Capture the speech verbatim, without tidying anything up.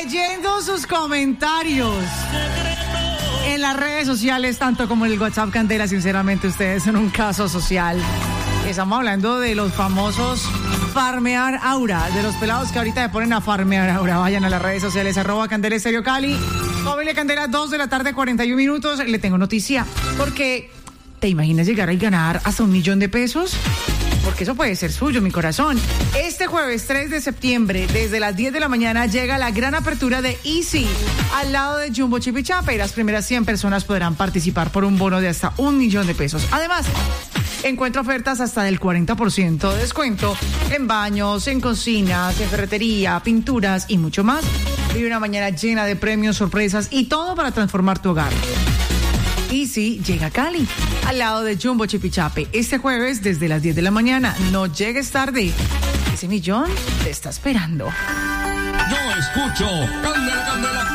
leyendo sus comentarios en las redes sociales, tanto como en el WhatsApp Candela. Sinceramente, ustedes son un caso social. Estamos hablando de los famosos farmear aura, de los pelados que ahorita se ponen a farmear aura. Vayan a las redes sociales, arroba Candela Estéreo Cali. Familia Candela, dos de la tarde, cuarenta y un minutos. Le tengo noticia, porque ¿te imaginas llegar a ganar hasta un millón de pesos? Porque eso puede ser suyo, mi corazón. Este jueves tres de septiembre, desde las diez de la mañana, llega la gran apertura de Easy al lado de Jumbo Chipichape, y las primeras cien personas podrán participar por un bono de hasta un millón de pesos. Además, encuentra ofertas hasta del cuarenta por ciento de descuento en baños, en cocinas, en ferretería, pinturas y mucho más. Vive una mañana llena de premios, sorpresas y todo para transformar tu hogar. Easy llega a Cali, al lado de Jumbo Chipichape, este jueves desde las diez de la mañana. No llegues tarde. Ese millón te está esperando. Yo escucho Candela, Candela,